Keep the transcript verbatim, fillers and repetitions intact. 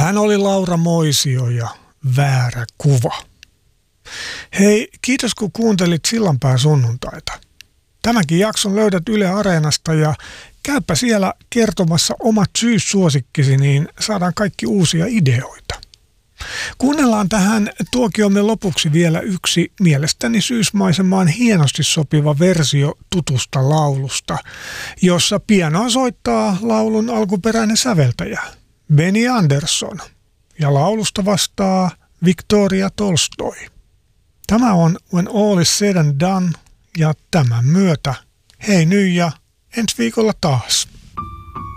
Hän oli Laura Moisio ja väärä kuva. Hei, kiitos kun kuuntelit Sillanpää sunnuntaita. Tämänkin jakson löydät Yle Areenasta ja käypä siellä kertomassa omat syyssuosikkisi, niin saadaan kaikki uusia ideoita. Kuunnellaan tähän tuokiomme lopuksi vielä yksi mielestäni syysmaisemaan hienosti sopiva versio tutusta laulusta, jossa pianoa soittaa laulun alkuperäinen säveltäjä Benny Andersson ja laulusta vastaa Victoria Tolstoi. Tämä on When All Is Said and Done ja tämän myötä hei nyt ja ensi viikolla taas.